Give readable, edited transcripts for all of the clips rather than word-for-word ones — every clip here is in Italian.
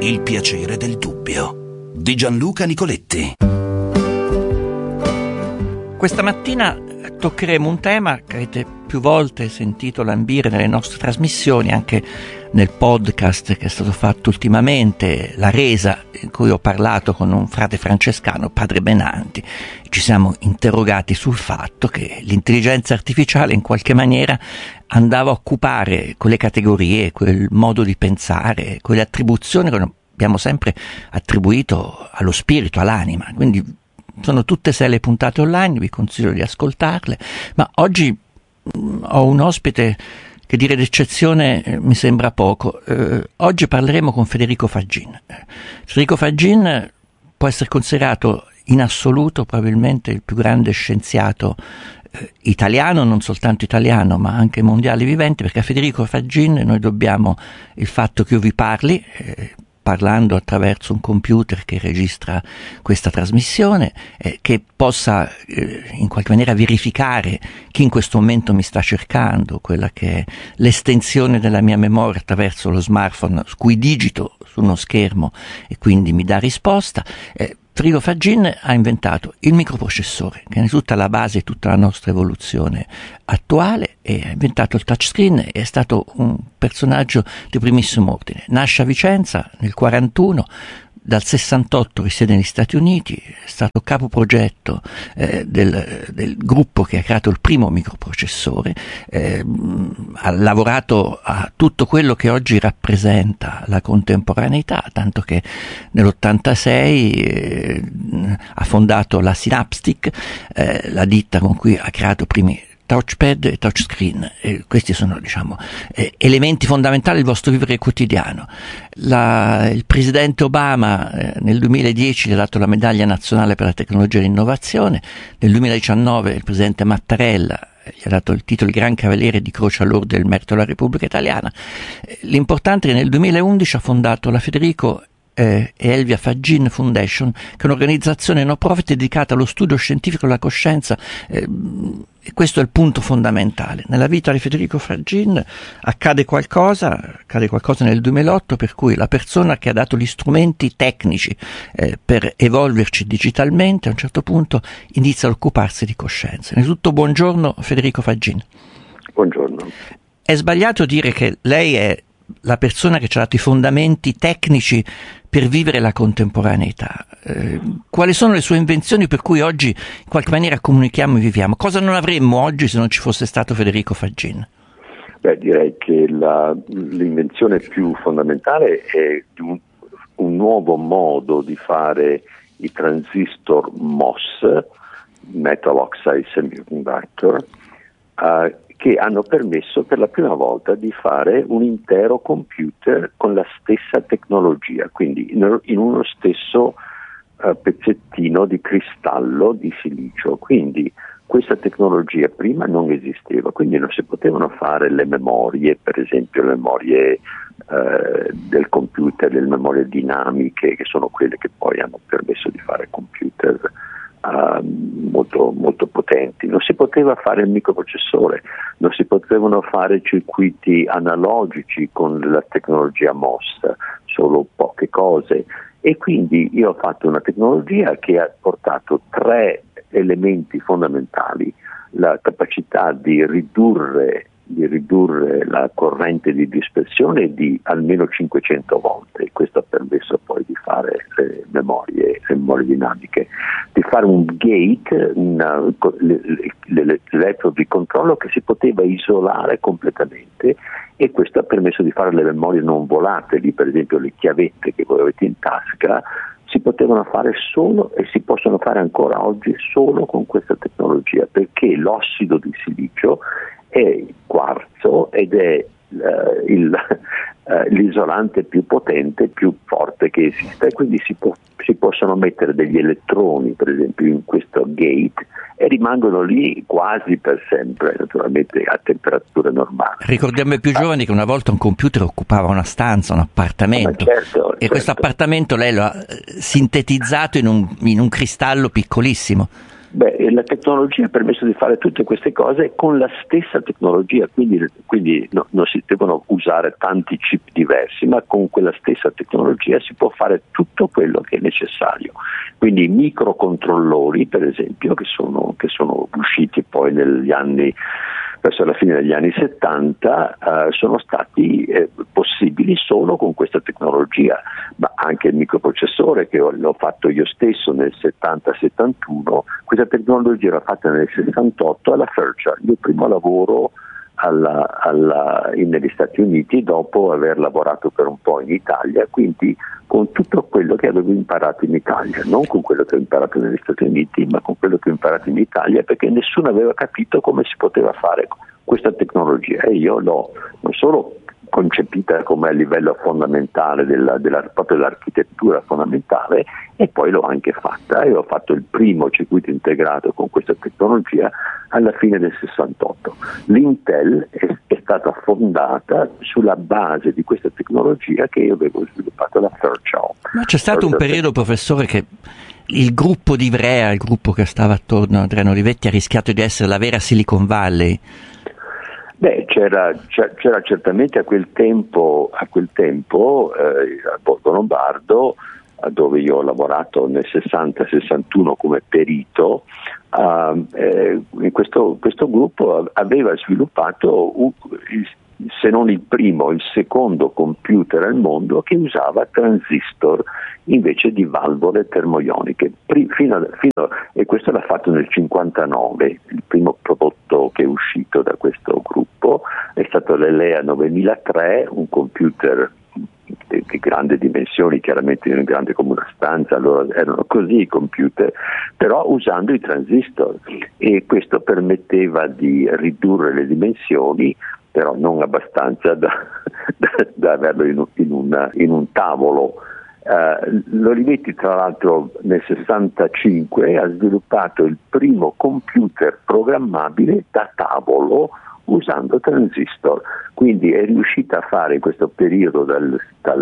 Il piacere del dubbio di Gianluca Nicoletti. Questa mattina toccheremo un tema che avete più volte sentito lambire nelle nostre trasmissioni, anche nel podcast che è stato fatto ultimamente, La Resa, in cui ho parlato con un frate francescano, padre Benanti. Ci siamo interrogati sul fatto che l'intelligenza artificiale in qualche maniera andava a occupare quelle categorie, quel modo di pensare, quelle attribuzioni che abbiamo sempre attribuito allo spirito, all'anima. Quindi sono tutte 6 le puntate online, vi consiglio di ascoltarle, ma oggi ho un ospite che dire d'eccezione mi sembra poco. Oggi parleremo con Federico Faggin. Federico Faggin può essere considerato in assoluto probabilmente il più grande scienziato italiano, non soltanto italiano ma anche mondiale vivente, perché a Federico Faggin noi dobbiamo il fatto che io vi parli parlando attraverso un computer che registra questa trasmissione, che possa in qualche maniera verificare chi in questo momento mi sta cercando, quella che è l'estensione della mia memoria attraverso lo smartphone su cui digito su uno schermo e quindi mi dà risposta. Federico Faggin ha inventato il microprocessore, che è tutta la base di tutta la nostra evoluzione attuale, e ha inventato il touchscreen e è stato un personaggio di primissimo ordine. Nasce a Vicenza nel 1941, dal 68 risiede negli Stati Uniti, è stato capoprogetto del gruppo che ha creato il primo microprocessore, ha lavorato a tutto quello che oggi rappresenta la contemporaneità, tanto che nell'86 ha fondato la Synaptic, la ditta con cui ha creato i primi touchpad e touchscreen. Questi sono, elementi fondamentali del vostro vivere quotidiano. Il presidente Obama nel 2010 gli ha dato la medaglia nazionale per la tecnologia e l'innovazione, nel 2019 il presidente Mattarella gli ha dato il titolo di Gran Cavaliere di Croce all'Ordine del Merito della Repubblica Italiana. L'importante è che nel 2011 ha fondato la Federico e Elvia Faggin Foundation, che è un'organizzazione no profit dedicata allo studio scientifico della coscienza, e questo è il punto fondamentale. Nella vita di Federico Faggin accade qualcosa nel 2008 per cui la persona che ha dato gli strumenti tecnici per evolverci digitalmente a un certo punto inizia ad occuparsi di coscienza. Innanzitutto buongiorno Federico Faggin. Buongiorno. È sbagliato dire che lei è la persona che ci ha dato i fondamenti tecnici per vivere la contemporaneità? Quali sono le sue invenzioni per cui oggi in qualche maniera comunichiamo e viviamo? Cosa non avremmo oggi se non ci fosse stato Federico Faggin? Direi che l'invenzione più fondamentale è un nuovo modo di fare i transistor MOS, Metal Oxide Semiconductor, che hanno permesso per la prima volta di fare un intero computer con la stessa tecnologia, quindi in uno stesso pezzettino di cristallo di silicio. Quindi questa tecnologia prima non esisteva, quindi non si potevano fare le memorie, per esempio le memorie del computer, le memorie dinamiche, che sono quelle che poi hanno permesso di fare computer molto, molto potenti. Non si poteva fare il microprocessore, non si potevano fare circuiti analogici con la tecnologia MOS, solo poche cose, e quindi io ho fatto una tecnologia che ha portato 3 elementi fondamentali: la capacità di ridurre la corrente di dispersione di almeno 500 volte. Questo ha permesso poi di fare le memorie dinamiche, di fare un gate, l'elettrodo di controllo che si poteva isolare completamente, e questo ha permesso di fare le memorie non volatili, per esempio le chiavette che voi avete in tasca si potevano fare solo, e si possono fare ancora oggi solo con questa tecnologia, perché l'ossido di silicio è il quarzo ed è l'isolante più potente, più forte che esista, e quindi si possono mettere degli elettroni, per esempio, in questo gate, e rimangono lì quasi per sempre, naturalmente a temperature normali. Ricordiamo ai più giovani che una volta un computer occupava una stanza, un appartamento, certo. Questo appartamento lei lo ha sintetizzato in un cristallo piccolissimo. Beh, la tecnologia ha permesso di fare tutte queste cose con la stessa tecnologia, quindi non si devono usare tanti chip diversi, ma con quella stessa tecnologia si può fare tutto quello che è necessario. Quindi i microcontrollori, per esempio, che sono usciti poi verso la fine degli anni 70, sono stati possibili solo con questa tecnologia, ma anche il microprocessore che l'ho fatto io stesso nel 70-71, questa tecnologia era fatta nel 68 alla Fairchild, il mio primo lavoro negli Stati Uniti dopo aver lavorato per un po' in Italia, quindi con tutto quello che avevo imparato in Italia, non con quello che ho imparato negli Stati Uniti, ma con quello che ho imparato in Italia, perché nessuno aveva capito come si poteva fare questa tecnologia e io l'ho non solo concepita come a livello fondamentale proprio dell'architettura fondamentale, e poi l'ho anche fatta e ho fatto il primo circuito integrato con questa tecnologia alla fine del 68. L'Intel è stata fondata sulla base di questa tecnologia che io avevo sviluppato alla Fairchild. Ma c'è stato un periodo, professore, che il gruppo di Ivrea, il gruppo che stava attorno a Adriano Olivetti, ha rischiato di essere la vera Silicon Valley. C'era certamente a quel tempo a Borgo Lombardo, dove io ho lavorato nel 60-61 come perito, questo gruppo aveva sviluppato se non il primo, il secondo computer al mondo che usava transistor invece di valvole termoioniche. E questo l'ha fatto nel 59, il primo prodotto che è uscito da questo gruppo è stato l'Elea 9003, un computer di grandi dimensioni, chiaramente non grande come una stanza, allora erano così i computer, però usando i transistor, e questo permetteva di ridurre le dimensioni, però non abbastanza da averlo in un tavolo. L'Olivetti tra l'altro nel 65 ha sviluppato il primo computer programmabile da tavolo usando transistor, quindi è riuscita a fare in questo periodo dal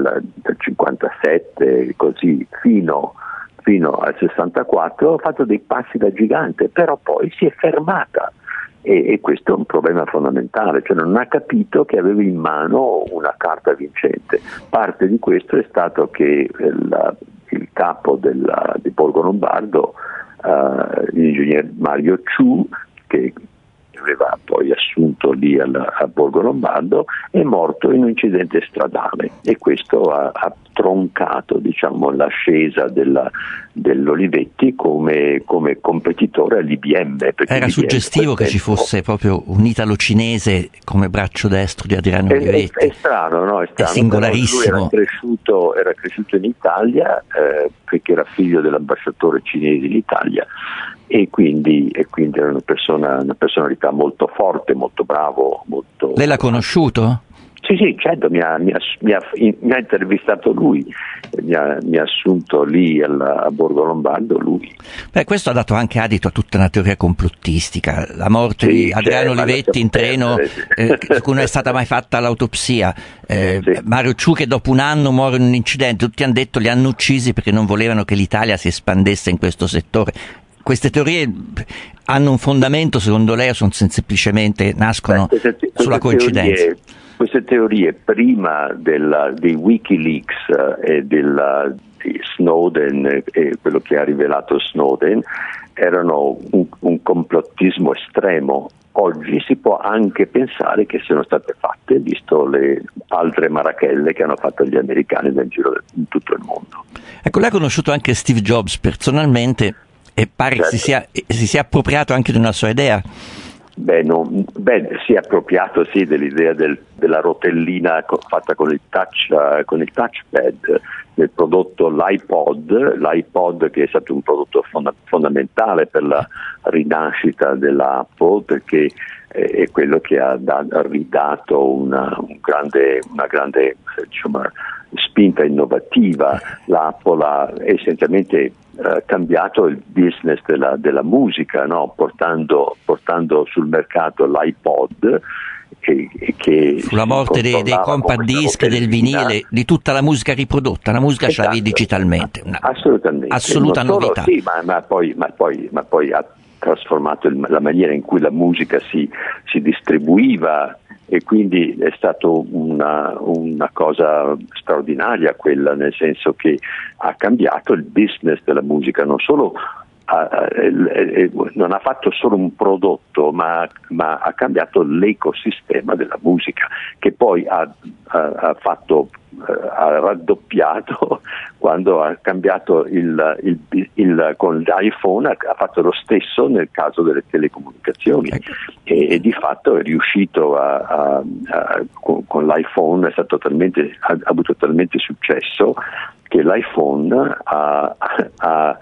57 così fino al 64, ha fatto dei passi da gigante, però poi si è fermata. E questo è un problema fondamentale, cioè non ha capito che aveva in mano una carta vincente. Parte di questo è stato che il capo di Borgo Lombardo, l'ingegner Mario Ciu, che aveva poi assunto lì a Borgo Lombardo, è morto in un incidente stradale, e questo ha troncato, diciamo, l'ascesa dell'Olivetti come competitore all'IBM. Era suggestivo che ci fosse proprio un italo-cinese come braccio destro di Adriano Olivetti. È strano, no? È singolarissimo. Lui era cresciuto in Italia perché era figlio dell'ambasciatore cinese in Italia, e quindi era una personalità molto forte, molto bravo. Lei l'ha conosciuto? Sì, certo, mi ha intervistato lui, mi ha assunto lì a Borgo Lombardo lui. Beh, questo ha dato anche adito a tutta una teoria complottistica, la morte di Adriano Olivetti in treno, su cui non è stata mai fatta l'autopsia, Mario Ciu che dopo un anno muore in un incidente, tutti hanno detto li hanno uccisi perché non volevano che l'Italia si espandesse in questo settore. Queste teorie hanno un fondamento secondo lei o sono semplicemente nascono sulla coincidenza? Queste teorie prima dei Wikileaks e di Snowden e quello che ha rivelato Snowden erano un complottismo estremo. Oggi si può anche pensare che siano state fatte, visto le altre marachelle che hanno fatto gli americani nel giro in tutto il mondo. Ecco, lei ha conosciuto anche Steve Jobs personalmente e pare che si sia appropriato anche di una sua idea. Si è appropriato dell'idea della rotellina fatta con il touchpad del prodotto l'iPod, che è stato un prodotto fondamentale per la rinascita dell'Apple, perché è quello che ha ridato una grande diciamo, spinta innovativa. L'Apple ha essenzialmente cambiato il business della musica, no? portando sul mercato l'iPod, che sulla morte dei compact disc, del vinile, di tutta la musica riprodotta, la musica ce l'avevi digitalmente, assolutamente, assoluta novità. Sì, ma poi trasformato la maniera in cui la musica si distribuiva, e quindi è stato una cosa straordinaria quella, nel senso che ha cambiato il business della musica, non solo non ha fatto solo un prodotto, ma ha cambiato l'ecosistema della musica, che poi ha raddoppiato quando ha cambiato con l'iPhone, ha fatto lo stesso nel caso delle telecomunicazioni, e di fatto è riuscito con l'iPhone, ha avuto talmente successo che l'iPhone ha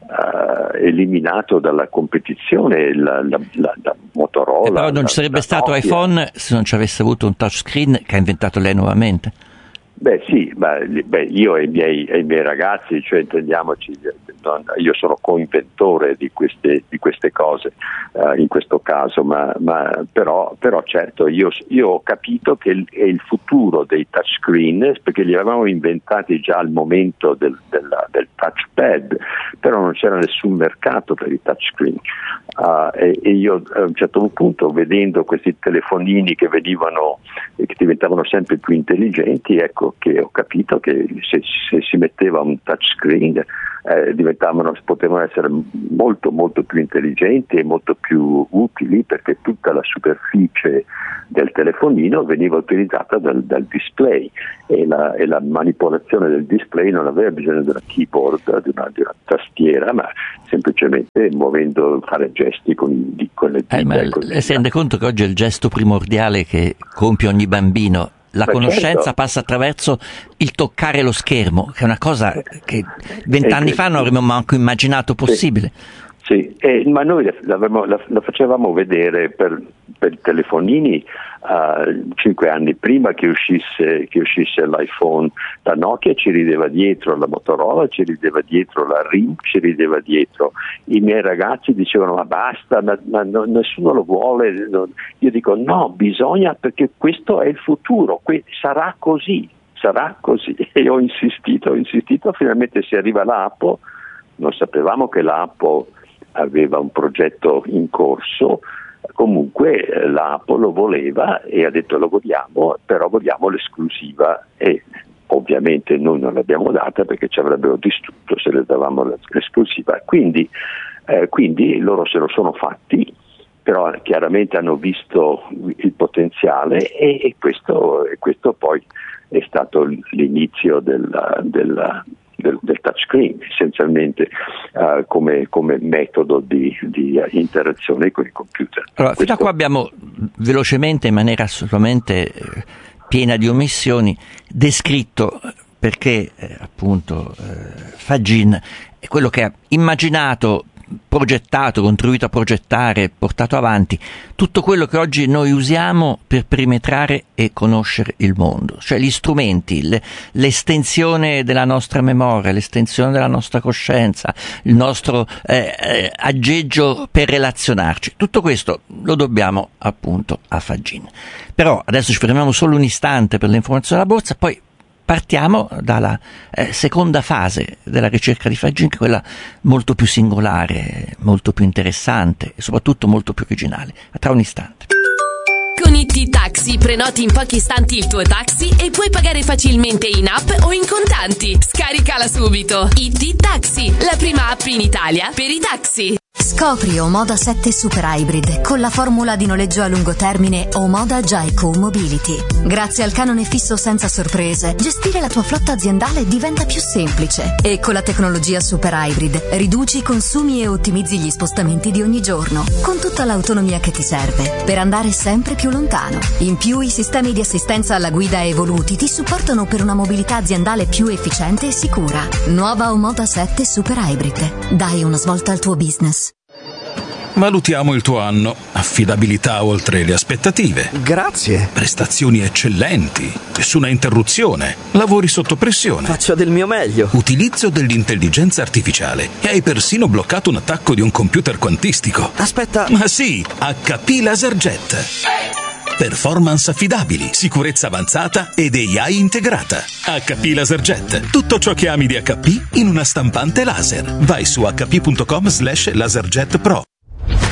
eliminato dalla competizione la Motorola. Però non ci sarebbe stato iPhone se non ci avesse avuto un touchscreen che ha inventato lei nuovamente. Beh sì, io e i miei ragazzi, cioè intendiamoci, io sono coinventore di queste cose in questo caso, ma però certo io ho capito che è il futuro dei touchscreen, perché li avevamo inventati già al momento del touchpad, però non c'era nessun mercato per i touchscreen, e io a un certo punto, vedendo questi telefonini che diventavano sempre più intelligenti, ecco che ho capito che se si metteva un touchscreen potevano essere molto molto più intelligenti e molto più utili, perché tutta la superficie del telefonino veniva utilizzata dal display, e la manipolazione del display non aveva bisogno della keyboard, di una tastiera, ma semplicemente fare gesti con le dita. Ma lei si rende conto che oggi è il gesto primordiale che compie ogni bambino? La conoscenza certo. passa attraverso il toccare lo schermo, che è una cosa che 20 anni fa non avremmo manco immaginato possibile. Sì, ma noi la facevamo vedere per telefonini 5 anni prima che uscisse l'iPhone. La Nokia ci rideva dietro, la Motorola ci rideva dietro, la RIM ci rideva dietro. I miei ragazzi dicevano ma basta, ma nessuno lo vuole. Io dico no, bisogna, perché questo è il futuro, sarà così. E ho insistito, finalmente si arriva all'Apple. Non sapevamo che l'Apple aveva un progetto in corso, comunque l'Apple lo voleva e ha detto lo vogliamo, però vogliamo l'esclusiva, e ovviamente noi non l'abbiamo data perché ci avrebbero distrutto se le davamo l'esclusiva, quindi loro se lo sono fatti, però chiaramente hanno visto il potenziale, e questo poi è stato l'inizio del touchscreen, essenzialmente come metodo di interazione con i computer. Allora, fino a qua abbiamo velocemente, in maniera assolutamente piena di omissioni, descritto perché appunto Fagin è quello che ha immaginato, progettato, contribuito a progettare, portato avanti tutto quello che oggi noi usiamo per perimetrare e conoscere il mondo, cioè gli strumenti, l'estensione della nostra memoria, l'estensione della nostra coscienza, il nostro aggeggio per relazionarci. Tutto questo lo dobbiamo appunto a Fagin. Però adesso ci fermiamo solo un istante per le informazioni della borsa, poi partiamo dalla seconda fase della ricerca di Fagin, che è quella molto più singolare, molto più interessante e soprattutto molto più originale. A tra un istante. Con IT Taxi prenoti in pochi istanti il tuo taxi e puoi pagare facilmente in app o in contanti. Scaricala subito. IT Taxi, la prima app in Italia per i taxi. Scopri Omoda 7 Super Hybrid con la formula di noleggio a lungo termine Omoda Jaico Mobility. Grazie al canone fisso senza sorprese, gestire la tua flotta aziendale diventa più semplice, e con la tecnologia Super Hybrid riduci i consumi e ottimizzi gli spostamenti di ogni giorno, con tutta l'autonomia che ti serve per andare sempre più lontano. In più, i sistemi di assistenza alla guida evoluti ti supportano per una mobilità aziendale più efficiente e sicura. Nuova Omoda 7 Super Hybrid. Dai una svolta al tuo business. Valutiamo il tuo anno. Affidabilità oltre le aspettative. Grazie. Prestazioni eccellenti. Nessuna interruzione. Lavori sotto pressione. Faccio del mio meglio. Utilizzo dell'intelligenza artificiale. E hai persino bloccato un attacco di un computer quantistico. Aspetta. Ma sì, HP LaserJet. Performance affidabili, sicurezza avanzata ed AI integrata. HP LaserJet. Tutto ciò che ami di HP in una stampante laser. Vai su hp.com/LaserJet Pro.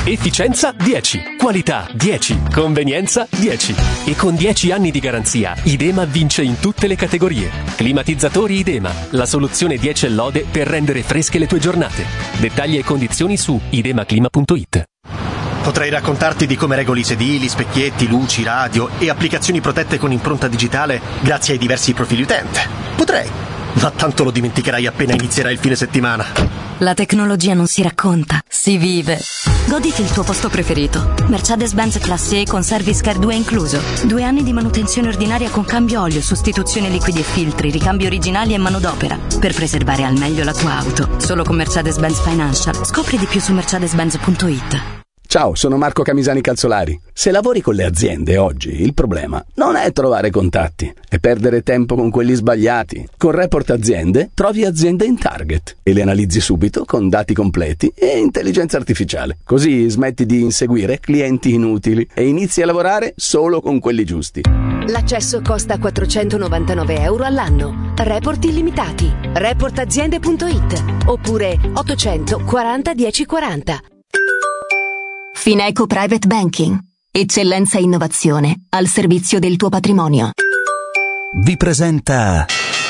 Efficienza 10, qualità 10, convenienza 10. E con 10 anni di garanzia, Idema vince in tutte le categorie. Climatizzatori Idema, la soluzione 10 e lode per rendere fresche le tue giornate. Dettagli e condizioni su idemaclima.it. Potrei raccontarti di come regoli sedili, specchietti, luci, radio e applicazioni protette con impronta digitale grazie ai diversi profili utente. Potrei, ma tanto lo dimenticherai appena inizierà il fine settimana. La tecnologia non si racconta, si vive. Goditi il tuo posto preferito. Mercedes-Benz Classe E con Service Care 2 incluso. 2 anni di manutenzione ordinaria con cambio olio, sostituzione liquidi e filtri, ricambi originali e manodopera. Per preservare al meglio la tua auto. Solo con Mercedes-Benz Financial. Scopri di più su mercedes-benz.it. Ciao, sono Marco Camisani Calzolari. Se lavori con le aziende oggi, il problema non è trovare contatti, è perdere tempo con quelli sbagliati. Con Report Aziende trovi aziende in target e le analizzi subito con dati completi e intelligenza artificiale. Così smetti di inseguire clienti inutili e inizi a lavorare solo con quelli giusti. L'accesso costa €499 all'anno. Report illimitati. Reportaziende.it oppure 840 1040. Fineco Private Banking. Eccellenza e innovazione al servizio del tuo patrimonio. Vi presenta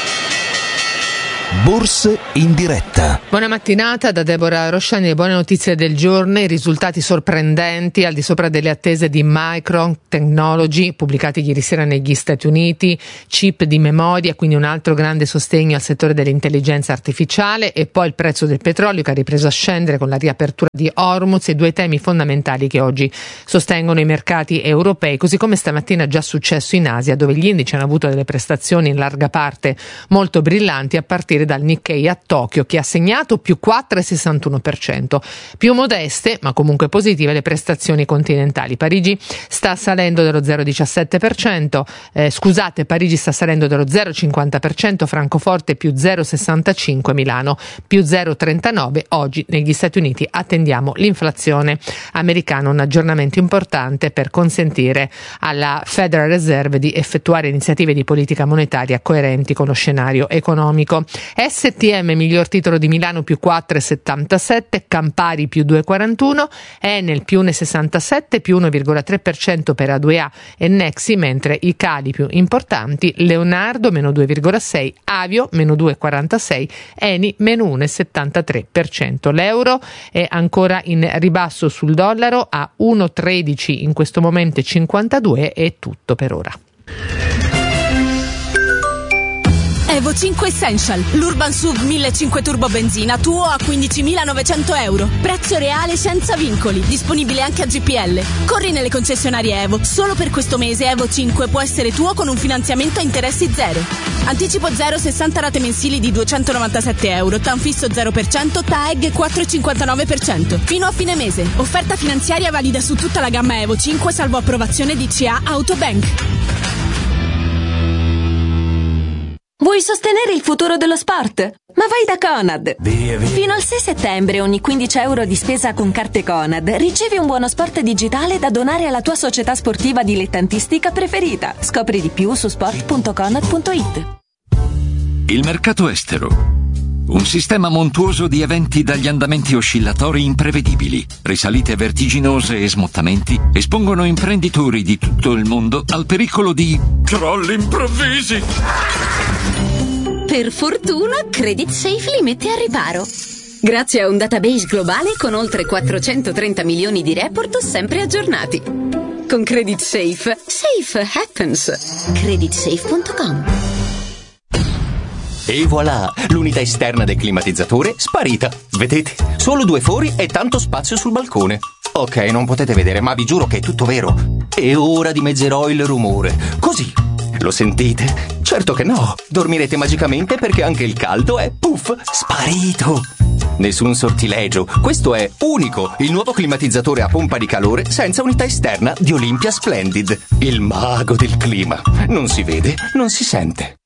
Borse in diretta. Buona mattinata da Deborah Rosciani, le buone notizie del giorno, i risultati sorprendenti al di sopra delle attese di Micron Technology, pubblicati ieri sera negli Stati Uniti, chip di memoria, quindi un altro grande sostegno al settore dell'intelligenza artificiale, e poi il prezzo del petrolio che ha ripreso a scendere con la riapertura di Hormuz, e due temi fondamentali che oggi sostengono i mercati europei, così come stamattina già successo in Asia, dove gli indici hanno avuto delle prestazioni in larga parte molto brillanti, a partire dal Nikkei a Tokyo, che ha segnato più 4,61%. Più modeste, ma comunque positive, le prestazioni continentali. Parigi sta salendo dello 0,17%, Parigi sta salendo dello 0,50%, Francoforte più 0,65%, Milano più 0,39%. Oggi negli Stati Uniti attendiamo l'inflazione americana, un aggiornamento importante per consentire alla Federal Reserve di effettuare iniziative di politica monetaria coerenti con lo scenario economico. STM miglior titolo di Milano più 4,77%, Campari più 2,41%, Enel più 1,67%, più 1,3% per A2A e Nexi, mentre i cali più importanti: Leonardo meno 2,6%, Avio meno 2,46%, Eni meno 1,73%. L'euro è ancora in ribasso sul dollaro a 1,13 in questo momento, 52, è tutto per ora. Evo 5 Essential, l'Urban SUV 1500 turbo benzina tuo a €15.900. Prezzo reale senza vincoli, disponibile anche a GPL. Corri nelle concessionarie Evo. Solo per questo mese Evo 5 può essere tuo con un finanziamento a interessi zero. Anticipo 0, 60 rate mensili di €297, TAN fisso 0%, TAEG 4,59%. Fino a fine mese. Offerta finanziaria valida su tutta la gamma Evo 5, salvo approvazione di CA Autobank. Vuoi sostenere il futuro dello sport? Ma vai da Conad! Fino al 6 settembre ogni €15 di spesa con carte Conad ricevi un buono sport digitale da donare alla tua società sportiva dilettantistica preferita. Scopri di più su sport.conad.it. Il mercato estero. Un sistema montuoso di eventi dagli andamenti oscillatori imprevedibili, risalite vertiginose e smottamenti espongono imprenditori di tutto il mondo al pericolo di crolli improvvisi. Per fortuna, Credit Safe li mette a riparo. Grazie a un database globale con oltre 430 milioni di report sempre aggiornati. Con Credit Safe, safe happens. Creditsafe.com. E voilà, l'unità esterna del climatizzatore sparita. Vedete? Solo 2 fori e tanto spazio sul balcone. Ok, non potete vedere, ma vi giuro che è tutto vero. E ora dimezzerò il rumore. Così. Lo sentite? Certo che no. Dormirete magicamente perché anche il caldo è, puff, sparito. Nessun sortilegio. Questo è unico, il nuovo climatizzatore a pompa di calore senza unità esterna di Olympia Splendid. Il mago del clima. Non si vede, non si sente.